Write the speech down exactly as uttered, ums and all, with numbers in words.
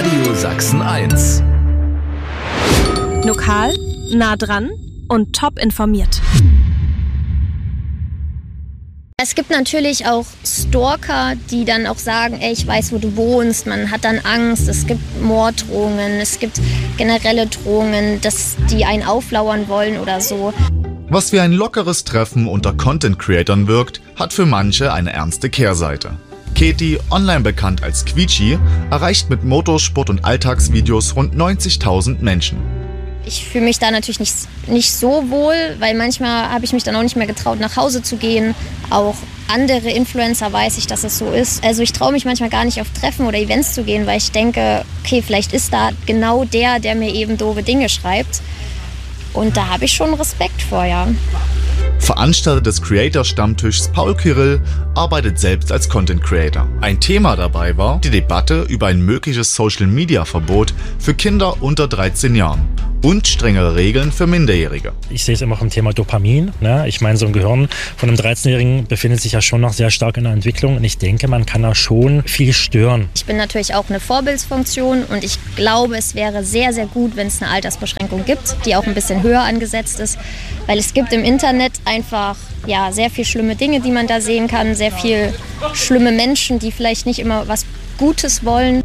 Radio Sachsen eins. Lokal, nah dran und top informiert. Es gibt natürlich auch Stalker, die dann auch sagen, ey, ich weiß, wo du wohnst. Man hat dann Angst. Es gibt Morddrohungen, es gibt generelle Drohungen, dass die einen auflauern wollen oder so. Was wie ein lockeres Treffen unter Content-Creatern wirkt, hat für manche eine ernste Kehrseite. Katie, online bekannt als Quietschi, erreicht mit Motorsport- und Alltagsvideos rund neunzigtausend Menschen. Ich fühle mich da natürlich nicht, nicht so wohl, weil manchmal habe ich mich dann auch nicht mehr getraut, nach Hause zu gehen. Auch andere Influencer weiß ich, dass es so ist. Also ich traue mich manchmal gar nicht auf Treffen oder Events zu gehen, weil ich denke, okay, vielleicht ist da genau der, der mir eben doofe Dinge schreibt. Und da habe ich schon Respekt vor, ja. Veranstalter des Creator-Stammtischs Paul Kyrill arbeitet selbst als Content-Creator. Ein Thema dabei war die Debatte über ein mögliches Social-Media-Verbot für Kinder unter dreizehn Jahren und strengere Regeln für Minderjährige. Ich sehe es immer auch im Thema Dopamin. Ne? Ich meine, so ein Gehirn von einem dreizehnjährigen befindet sich ja schon noch sehr stark in der Entwicklung und ich denke, man kann da schon viel stören. Ich bin natürlich auch eine Vorbildsfunktion und ich glaube, es wäre sehr, sehr gut, wenn es eine Altersbeschränkung gibt, die auch ein bisschen höher angesetzt ist, weil es gibt im Internet einfach ja, sehr viel schlimme Dinge, die man da sehen kann, sehr viel schlimme Menschen, die vielleicht nicht immer was Gutes wollen.